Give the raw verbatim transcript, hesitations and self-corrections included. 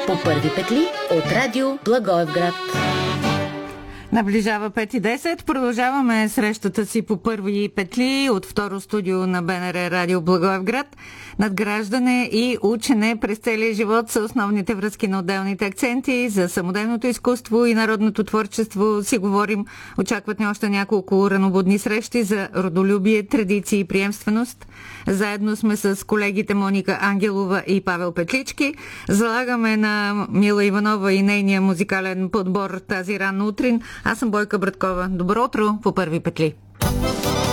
По първи петли от радио Благоевград. Наближава пет и десет. Продължаваме срещата си по първи петли от второ студио на БНР Радио Благоевград. Надграждане и учене през целия живот са основните връзки на отделните акценти. За самодейното изкуство и народното творчество си говорим. Очакват ни още няколко ранобудни срещи за родолюбие, традиции и приемственост. Заедно сме с колегите Моника Ангелова и Павел Петлички. Залагаме на Мила Иванова и нейния музикален подбор тази ранна утрин. Аз съм Бойка Браткова. Добро утро по първи петли.